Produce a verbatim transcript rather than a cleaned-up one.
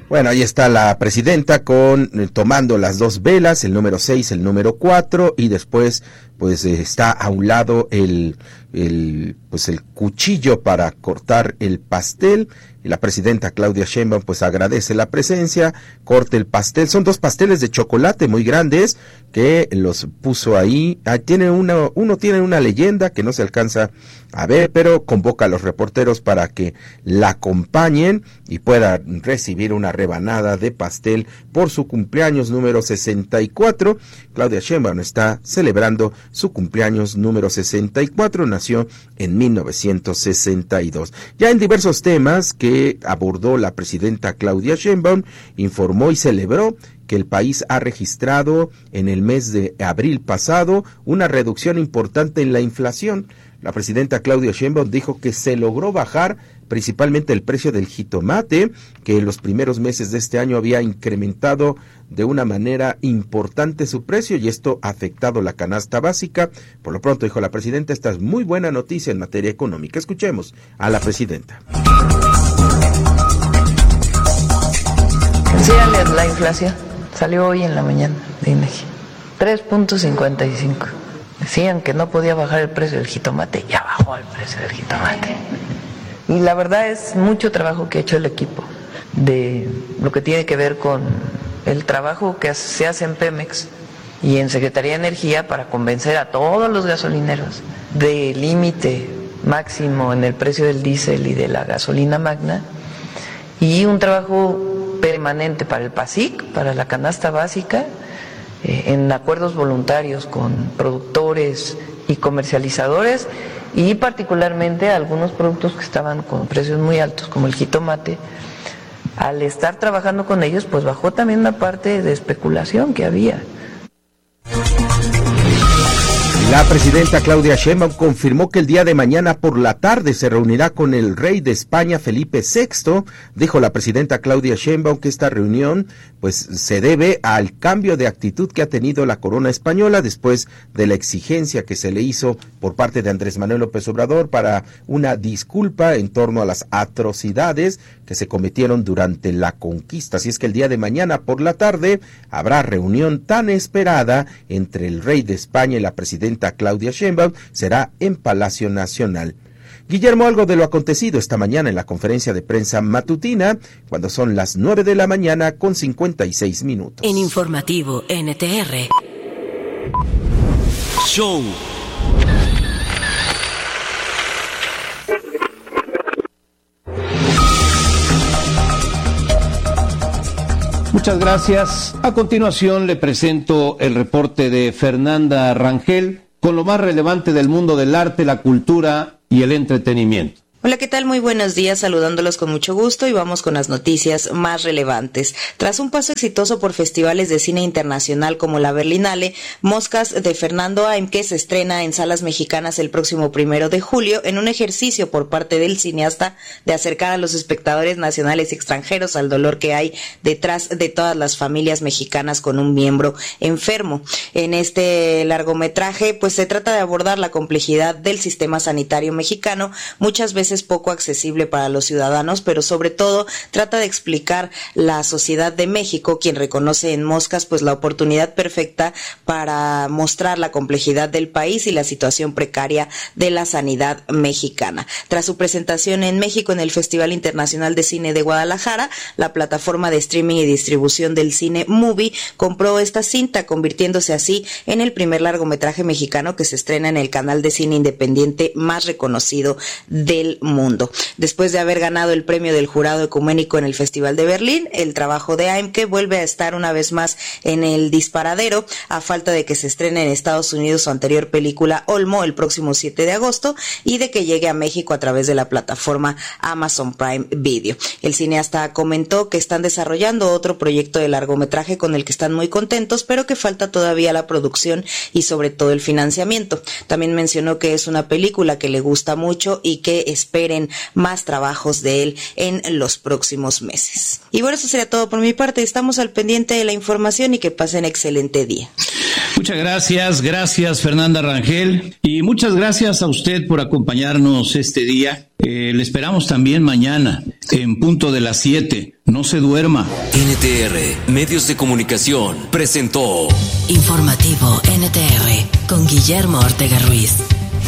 Bueno, ahí está la presidenta con eh, tomando las dos velas, el número seis, el número cuatro, y después pues eh, está a un lado el el pues el cuchillo para cortar el pastel. Y la presidenta Claudia Sheinbaum pues agradece la presencia, corta el pastel, son dos pasteles de chocolate muy grandes que los puso ahí. Ah, tiene una, uno tiene una leyenda que no se alcanza a ver, pero convoca a los reporteros para que la acompañen y pueda recibir una rebanada de pastel por su cumpleaños número sesenta y cuatro. Claudia Sheinbaum está celebrando su cumpleaños número sesenta y cuatro, nació en mil novecientos sesenta y dos. Ya en diversos temas que abordó la presidenta Claudia Sheinbaum, informó y celebró que el país ha registrado en el mes de abril pasado una reducción importante en la inflación. La presidenta Claudia Sheinbaum dijo que se logró bajar principalmente el precio del jitomate, que en los primeros meses de este año había incrementado de una manera importante su precio y esto ha afectado la canasta básica. Por lo pronto, dijo la presidenta, esta es muy buena noticia en materia económica. Escuchemos a la presidenta. Síganle la inflación. Salió hoy en la mañana de INEGI. tres punto cincuenta y cinco. Decían que no podía bajar el precio del jitomate. Ya bajó el precio del jitomate. Y la verdad es mucho trabajo que ha hecho el equipo de lo que tiene que ver con el trabajo que se hace en Pemex y en Secretaría de Energía para convencer a todos los gasolineros del límite máximo en el precio del diésel y de la gasolina magna, y un trabajo permanente para el PASIC, para la canasta básica, eh, en acuerdos voluntarios con productores y comercializadores, y particularmente algunos productos que estaban con precios muy altos, como el jitomate. Al estar trabajando con ellos, pues bajó también la parte de especulación que había. La presidenta Claudia Sheinbaum confirmó que el día de mañana por la tarde se reunirá con el rey de España, Felipe sexto. Dijo la presidenta Claudia Sheinbaum que esta reunión pues se debe al cambio de actitud que ha tenido la corona española después de la exigencia que se le hizo por parte de Andrés Manuel López Obrador para una disculpa en torno a las atrocidades que se cometieron durante la conquista. Así es que el día de mañana por la tarde habrá reunión tan esperada entre el rey de España y la presidenta Claudia Sheinbaum, será en Palacio Nacional. Guillermo, algo de lo acontecido esta mañana en la conferencia de prensa matutina, cuando son las nueve de la mañana con cincuenta y seis minutos. En Informativo N T R. Show. Muchas gracias. A continuación le presento el reporte de Fernanda Rangel con lo más relevante del mundo del arte, la cultura y el entretenimiento. Hola, ¿qué tal? Muy buenos días, saludándolos con mucho gusto y vamos con las noticias más relevantes. Tras un paso exitoso por festivales de cine internacional como la Berlinale, Moscas de Fernando Aimke se estrena en salas mexicanas el próximo primero de julio en un ejercicio por parte del cineasta de acercar a los espectadores nacionales y extranjeros al dolor que hay detrás de todas las familias mexicanas con un miembro enfermo. En este largometraje, pues se trata de abordar la complejidad del sistema sanitario mexicano, muchas veces es poco accesible para los ciudadanos, pero sobre todo trata de explicar la sociedad de México, quien reconoce en Moscas pues la oportunidad perfecta para mostrar la complejidad del país y la situación precaria de la sanidad mexicana. Tras su presentación en México en el Festival Internacional de Cine de Guadalajara, la plataforma de streaming y distribución del cine Movie compró esta cinta, convirtiéndose así en el primer largometraje mexicano que se estrena en el canal de cine independiente más reconocido del mundo. Después de haber ganado el premio del jurado ecuménico en el Festival de Berlín, el trabajo de Aimke vuelve a estar una vez más en el disparadero, a falta de que se estrene en Estados Unidos su anterior película Olmo el próximo siete de agosto y de que llegue a México a través de la plataforma Amazon Prime Video. El cineasta comentó que están desarrollando otro proyecto de largometraje con el que están muy contentos, pero que falta todavía la producción y sobre todo el financiamiento. También mencionó que es una película que le gusta mucho y que esperen más trabajos de él en los próximos meses. Y bueno, eso sería todo por mi parte. Estamos al pendiente de la información y que pasen excelente día. Muchas gracias, gracias Fernanda Rangel y muchas gracias a usted por acompañarnos este día. Eh, le esperamos también mañana en punto de las siete. No se duerma. N T R, Medios de Comunicación, presentó Informativo N T R con Guillermo Ortega Ruiz.